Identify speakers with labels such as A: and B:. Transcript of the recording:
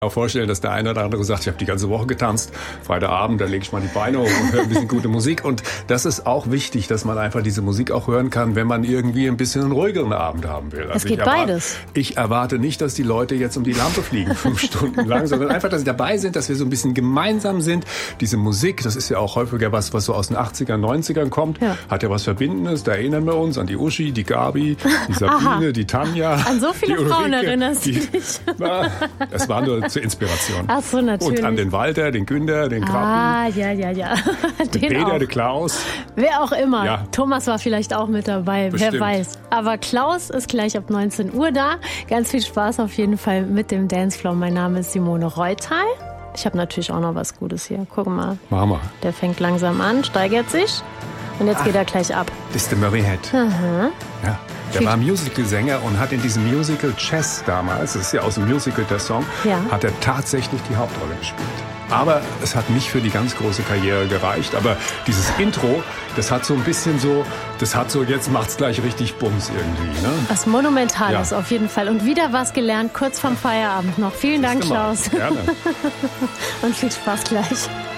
A: Auch vorstellen, dass der eine oder andere sagt, ich habe die ganze Woche getanzt, Freitagabend, da lege ich mal die Beine hoch und höre ein bisschen gute Musik. Und das ist auch wichtig, dass man einfach diese Musik auch hören kann, wenn man irgendwie ein bisschen einen ruhigeren Abend haben will.
B: Es geht beides.
A: Ich erwarte nicht, dass die Leute jetzt um die Lampe fliegen, 5 Stunden lang, sondern einfach, dass sie dabei sind, dass wir so ein bisschen gemeinsam sind. Diese Musik, das ist ja auch häufiger was so aus den 80ern, 90ern kommt, hat ja was Verbindendes. Da erinnern wir uns an die Uschi, die Gabi, die Sabine, die Tanja.
B: An so viele Frauen erinnerst du dich.
A: Das war nur zur Inspiration.
B: Ach so, natürlich.
A: Und an den Walter, den Günther, den Krabben.
B: Ah, ja.
A: Den Peter,
B: auch.
A: den Klaus.
B: Wer auch immer.
A: Ja.
B: Thomas war vielleicht auch mit dabei,
A: Bestimmt.
B: wer weiß. Aber Klaus ist gleich ab 19 Uhr da. Ganz viel Spaß auf jeden Fall mit dem Dancefloor. Mein Name ist Simone Reutal. Ich habe natürlich auch noch was Gutes hier. Guck mal.
A: Mama.
B: Der fängt langsam an, steigert sich. Und jetzt geht er gleich ab.
A: Das ist der Murray Head. Ja. Der war Musical-Sänger und hat in diesem Musical Chess damals, das ist ja aus dem Musical der Song, hat er tatsächlich die Hauptrolle gespielt. Aber es hat nicht für die ganz große Karriere gereicht. Aber dieses Intro, das hat so ein bisschen so, jetzt macht's gleich richtig Bums irgendwie. Ne?
B: Was Monumentales auf jeden Fall. Und wieder was gelernt, kurz vorm Feierabend noch. Vielen Dank, Klaus.
A: Gerne.
B: Und viel Spaß gleich.